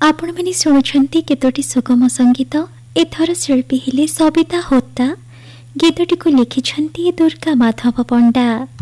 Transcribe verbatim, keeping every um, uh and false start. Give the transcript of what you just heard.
आपण मैंने शुणुंट केतोटी सुगम संगीत। एथर शिल्पी हेले सबिता होता। गीतटी को लिखिछंती दुर्गा माधव पंडा।